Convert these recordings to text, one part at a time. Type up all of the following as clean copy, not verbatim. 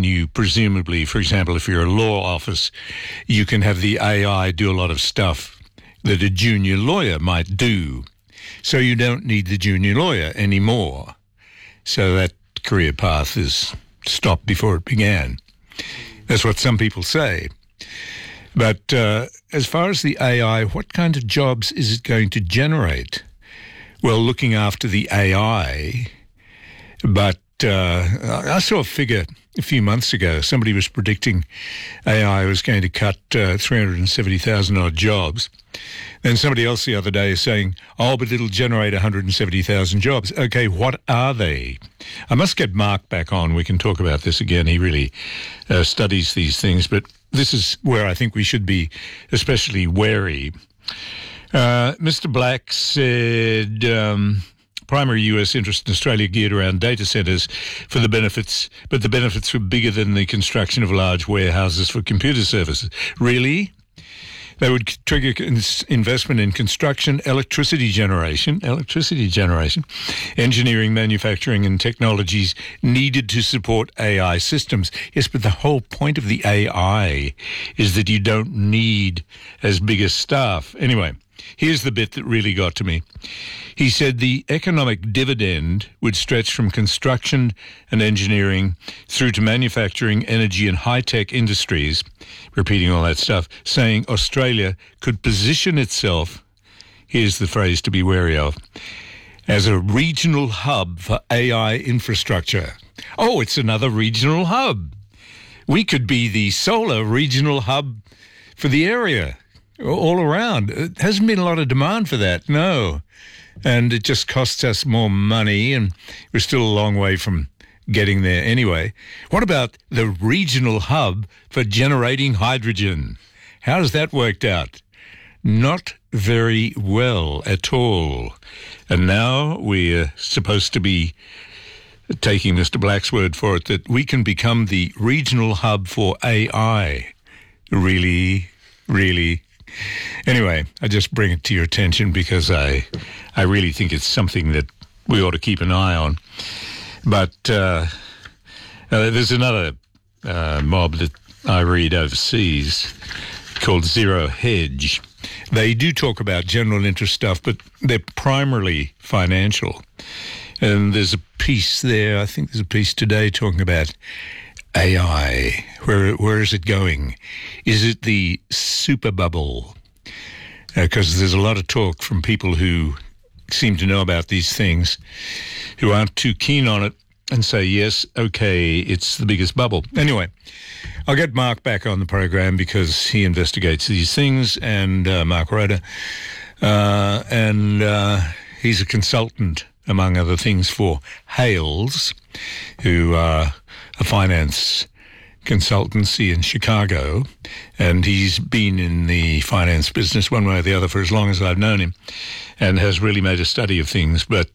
you presumably, for example, if you're a law office, you can have the AI do a lot of stuff that a junior lawyer might do. So you don't need the junior lawyer anymore. So that career path is stopped before it began. That's what some people say. But as far as the AI, what kind of jobs is it going to generate? Well, looking after the AI, but I saw a figure a few months ago. Somebody was predicting AI was going to cut 370,000 odd jobs. Then somebody else the other day is saying, oh, but it'll generate 170,000 jobs. Okay, what are they? I must get Mark back on. We can talk about this again. He really studies these things, but this is where I think we should be especially wary. Mr. Black said primary US interest in Australia geared around data centres for the benefits, but the benefits were bigger than the construction of large warehouses for computer services. Really? They would trigger investment in construction, electricity generation, engineering, manufacturing and technologies needed to support AI systems. Yes, but the whole point of the AI is that you don't need as big a staff. Anyway, here's the bit that really got to me. He said the economic dividend would stretch from construction and engineering through to manufacturing, energy and high-tech industries, repeating all that stuff, saying Australia could position itself, here's the phrase to be wary of, as a regional hub for AI infrastructure. Oh, it's another regional hub. We could be the solar regional hub for the area. All around. It hasn't been a lot of demand for that, no. And it just costs us more money, and we're still a long way from getting there anyway. What about the regional hub for generating hydrogen? How's that worked out? Not very well at all. And now we're supposed to be taking Mr. Black's word for it, that we can become the regional hub for AI. Really? Anyway, I just bring it to your attention because I really think it's something that we ought to keep an eye on. But there's another mob that I read overseas called Zero Hedge. They do talk about general interest stuff, but they're primarily financial. And there's a piece there, I think there's a piece today talking about AI, where is it going? Is it the super bubble? Because there's a lot of talk from people who seem to know about these things, who aren't too keen on it, and say, yes, okay, it's the biggest bubble. Anyway, I'll get Mark back on the program because he investigates these things, and Mark Roda, and he's a consultant, among other things, for Hales, who are a finance consultancy in Chicago, and he's been in the finance business one way or the other for as long as I've known him, and has really made a study of things. But,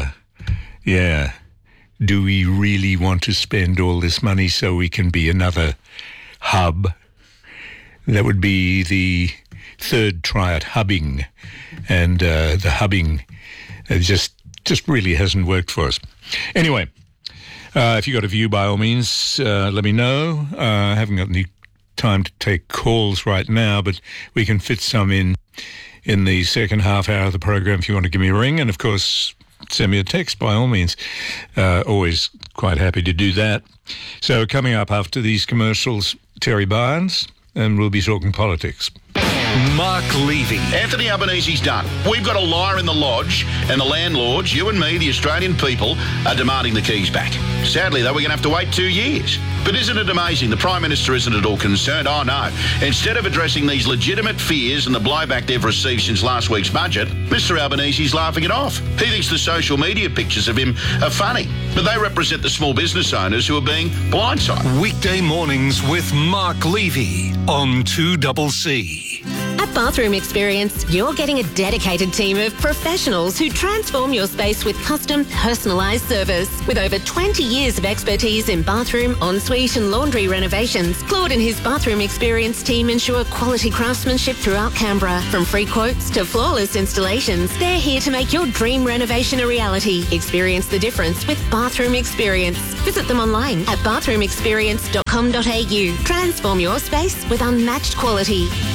do we really want to spend all this money so we can be another hub? That would be the third try at hubbing, and the hubbing just really hasn't worked for us. Anyway, if you got a view, by all means, let me know. I haven't got any time to take calls right now, but we can fit some in the second half hour of the program if you want to give me a ring. And, of course, send me a text, by all means. Always quite happy to do that. So coming up after these commercials, Terry Barnes, and we'll be talking politics. Mark Levy. Anthony Albanese's done. We've got a liar in the lodge, and the landlords, you and me, the Australian people, are demanding the keys back. Sadly, though, we're going to have to wait 2 years. But isn't it amazing? The Prime Minister isn't at all concerned. Oh, no. Instead of addressing these legitimate fears and the blowback they've received since last week's budget, Mr Albanese's laughing it off. He thinks the social media pictures of him are funny, but they represent the small business owners who are being blindsided. Weekday mornings with Mark Levy on 2CC. At Bathroom Experience, you're getting a dedicated team of professionals who transform your space with custom, personalised service. With over 20 years of expertise in bathroom, ensuite and laundry renovations, Claude and his Bathroom Experience team ensure quality craftsmanship throughout Canberra. From free quotes to flawless installations, they're here to make your dream renovation a reality. Experience the difference with Bathroom Experience. Visit them online at bathroomexperience.com.au. Transform your space with unmatched quality.